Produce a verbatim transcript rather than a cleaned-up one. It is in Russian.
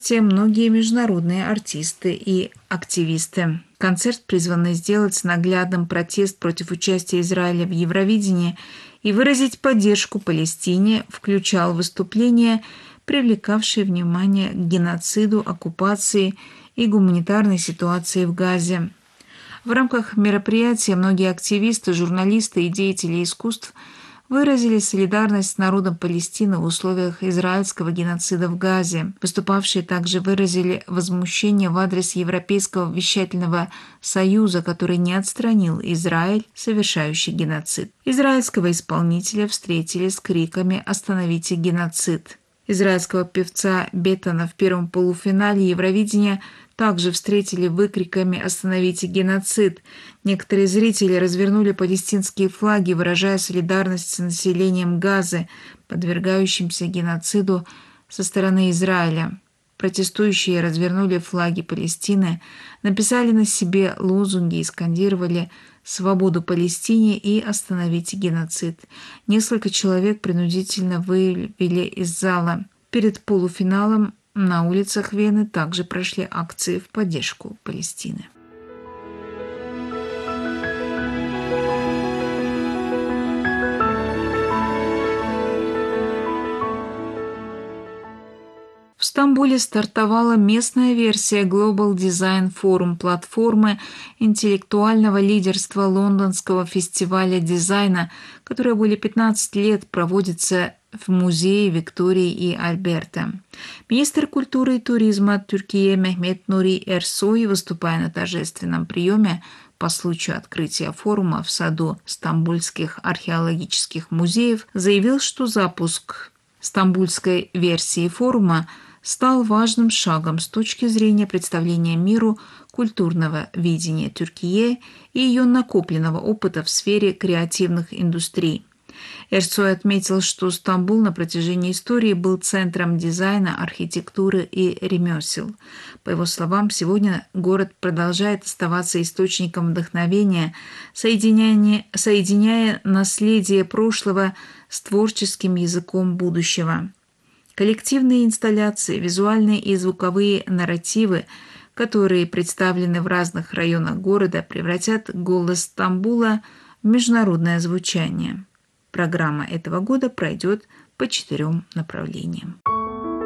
Те многие международные артисты и активисты. Концерт, призванный сделать наглядным протест против участия Израиля в Евровидении и выразить поддержку Палестине, включал выступления, привлекавшие внимание к геноциду, оккупации и гуманитарной ситуации в Газе. В рамках мероприятия многие активисты, журналисты и деятели искусств выразили солидарность с народом Палестины в условиях израильского геноцида в Газе. Выступавшие также выразили возмущение в адрес Европейского вещательного союза, который не отстранил Израиль, совершающий геноцид. Израильского исполнителя встретили с криками «Остановите геноцид!». Израильского певца Бетана в первом полуфинале Евровидения также встретили выкриками «Остановите геноцид!». Некоторые зрители развернули палестинские флаги, выражая солидарность с населением Газы, подвергающимся геноциду со стороны Израиля. Протестующие развернули флаги Палестины, написали на себе лозунги и скандировали «Свободу Палестине» и «Остановите геноцид». Несколько человек принудительно вывели из зала. Перед полуфиналом на улицах Вены также прошли акции в поддержку Палестины. В Стамбуле стартовала местная версия Global Design Forum, платформы интеллектуального лидерства лондонского фестиваля дизайна, которая более пятнадцати лет проводится в музее Виктории и Альберта. Министр культуры и туризма Türkiye Mehmet Nuri Ersoy, выступая на торжественном приеме по случаю открытия форума в саду стамбульских археологических музеев, заявил, что запуск стамбульской версии форума стал важным шагом с точки зрения представления миру культурного видения Türkiye и ее накопленного опыта в сфере креативных индустрий. Эрсой отметил, что Стамбул на протяжении истории был центром дизайна, архитектуры и ремесел. По его словам, сегодня город продолжает оставаться источником вдохновения, соединяя, соединяя наследие прошлого с творческим языком будущего. Коллективные инсталляции, визуальные и звуковые нарративы, которые представлены в разных районах города, превратят голос Стамбула в международное звучание. Программа этого года пройдет по четырем направлениям.